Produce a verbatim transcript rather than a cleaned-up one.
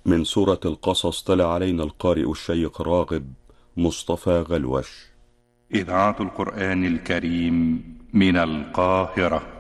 من سورة القصص تلا علينا القارئ الشيخ راغب مصطفى غلوش. إذاعة القرآن الكريم من القاهرة.